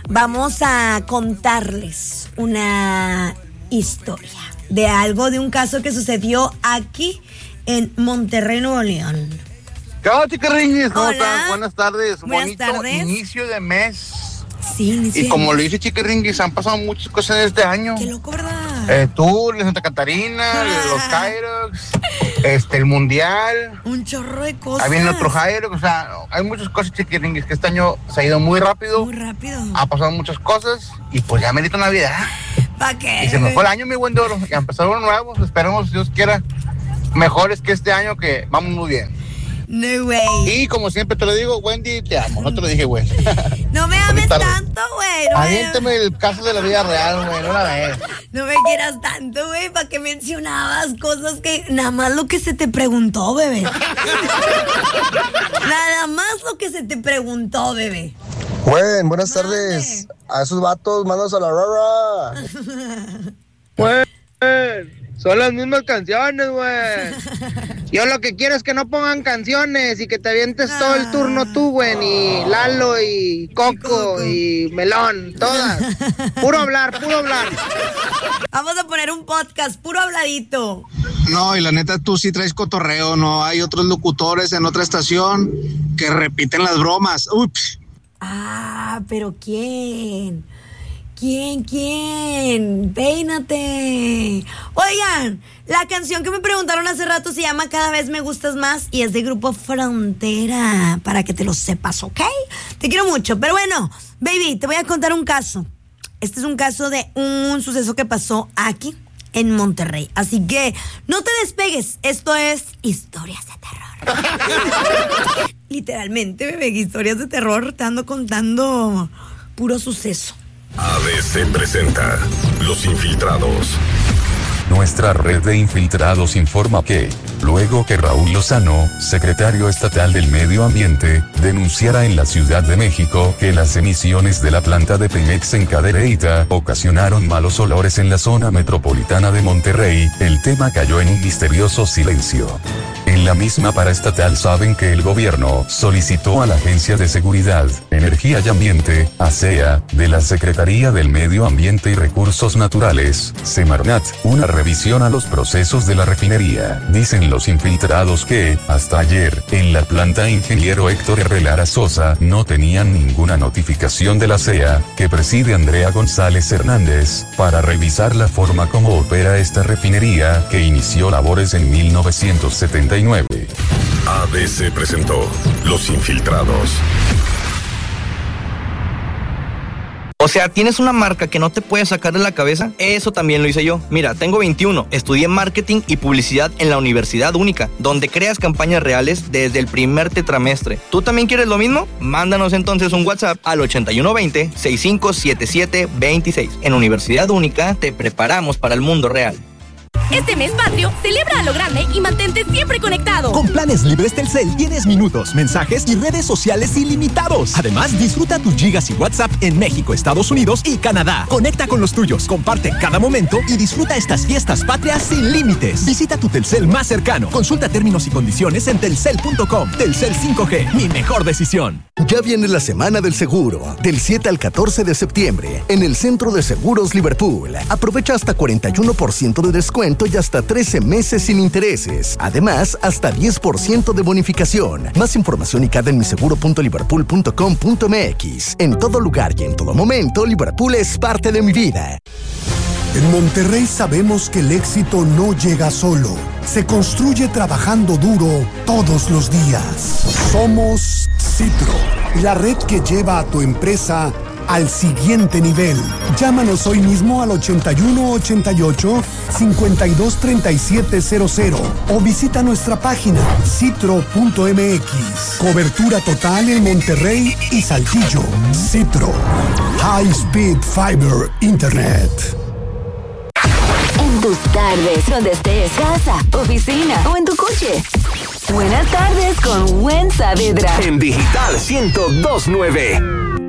vamos a contarles una historia de un caso que sucedió aquí en Monterrey, Nuevo León. ¿Qué onda, chiquirringuis? ¿Cómo Hola. están? Buenas tardes. Buenas Bonito tardes. inicio de mes. Sí, inicio Y de como mes. lo dice Chiquirringuis, han pasado muchas cosas este año. Qué loco, ¿verdad? Tú, la Santa Catarina, los Hyrox, el Mundial. Un chorro de cosas. Ahí viene otro Hyrox. O sea, hay muchas cosas, Chiquirringuis, que este año se ha ido muy rápido. Muy rápido. Ha pasado muchas cosas. Y pues ya merito Navidad. ¿Para qué? Y se nos fue el año, mi buen de oro. Ya empezaron nuevos. Esperemos, si Dios quiera, mejores que este año, que vamos muy bien. No way. Y como siempre te lo digo, Wendy, te amo. No te lo dije, güey. No me ames tanto, güey. Aviéntame el caso de la vida real, güey, una vez. No me quieras tanto, güey. ¿Para qué mencionabas cosas que nada más lo que se te preguntó, bebé? Nada más lo que se te preguntó, bebé. Güey, buenas tardes. A esos vatos, mandas a la rara. Güey, son las mismas canciones, güey. Yo lo que quiero es que no pongan canciones y que te avientes todo el turno tú, güey. Y Lalo y Coco y Melón, todas. Puro hablar, puro hablar. Vamos a poner un podcast, puro habladito. No, y la neta, tú sí traes cotorreo, ¿no? Hay otros locutores en otra estación que repiten las bromas. Ups. Ah, pero ¿quién? ¿Quién? Peínate. Oigan, la canción que me preguntaron hace rato se llama Cada vez me gustas más y es de Grupo Frontera, para que te lo sepas, ¿ok? Te quiero mucho, pero bueno, baby, te voy a contar un caso. Este es un caso de un suceso que pasó aquí en Monterrey, así que no te despegues, esto es Historias de Terror. Literalmente, bebé, historias de terror, te ando contando puro suceso. ABC presenta Los Infiltrados. Nuestra red de infiltrados informa que, luego que Raúl Lozano, secretario estatal del Medio Ambiente, denunciara en la Ciudad de México que las emisiones de la planta de Pemex en Cadereyta ocasionaron malos olores en la zona metropolitana de Monterrey, el tema cayó en un misterioso silencio. En la misma paraestatal saben que el gobierno solicitó a la Agencia de Seguridad, Energía y Ambiente, ASEA, de la Secretaría del Medio Ambiente y Recursos Naturales, Semarnat, una revisión a los procesos de la refinería. Dicen los infiltrados que, hasta ayer, en la planta ingeniero Héctor R. Lara Sosa no tenían ninguna notificación de la ASEA, que preside Andrea González Hernández, para revisar la forma como opera esta refinería, que inició labores en 1979. ABC presentó Los Infiltrados. O sea, ¿tienes una marca que no te puedes sacar de la cabeza? Eso también lo hice yo. Mira, tengo 21, estudié marketing y publicidad en la Universidad Única, donde creas campañas reales desde el primer tetramestre. ¿Tú también quieres lo mismo? Mándanos entonces un WhatsApp al 8120-657726. En Universidad Única te preparamos para el mundo real. Este mes patrio, celebra a lo grande y mantente siempre conectado. Con planes libres Telcel tienes minutos, mensajes y redes sociales ilimitados. Además, disfruta tus gigas y WhatsApp en México, Estados Unidos y Canadá. Conecta con los tuyos, comparte cada momento y disfruta estas fiestas patrias sin límites. Visita tu Telcel más cercano. Consulta términos y condiciones en telcel.com. Telcel 5G, mi mejor decisión. Ya viene la Semana del Seguro, del 7 al 14 de septiembre, en el Centro de Seguros Liverpool. Aprovecha hasta 41% de descuento y hasta 13 meses sin intereses. Además, hasta 10% de bonificación. Más información y en miseguro.liverpool.com.mx. En todo lugar y en todo momento, Liverpool es parte de mi vida. En Monterrey sabemos que el éxito no llega solo. Se construye trabajando duro todos los días. Somos Citro, la red que lleva a tu empresa al siguiente nivel. Llámanos hoy mismo al 8188-523700 o visita nuestra página citro.mx. Cobertura total en Monterrey y Saltillo. Citro. High Speed Fiber Internet. En tus tardes, donde estés, casa, oficina o en tu coche. Buenas tardes con Gwen Saavedra. En Digital 102.9.